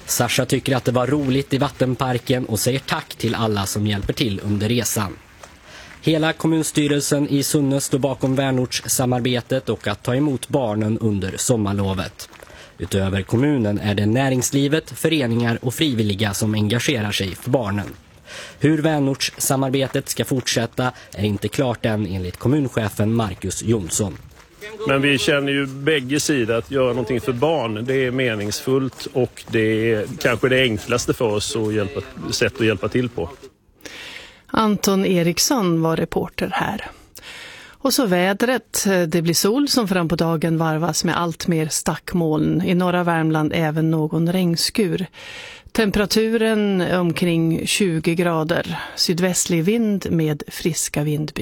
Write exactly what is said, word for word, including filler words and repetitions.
Sasha tycker att det var roligt i vattenparken och säger tack till alla som hjälper till under resan. Hela kommunstyrelsen i Sunne står bakom vänortssamarbetet och att ta emot barnen under sommarlovet. Utöver kommunen är det näringslivet, föreningar och frivilliga som engagerar sig för barnen. Hur vänortssamarbetet ska fortsätta är inte klart än enligt kommunchefen Marcus Jonsson. Men vi känner ju bägge sidor att göra någonting för barn. Det är meningsfullt och det är kanske det enklaste för oss att hjälpa, sätt att hjälpa till på. Anton Eriksson var reporter här. Och så vädret. Det blir sol som fram på dagen varvas med allt mer stackmoln. I norra Värmland även någon regnskur. Temperaturen omkring tjugo grader. Sydvästlig vind med friska vindbyar.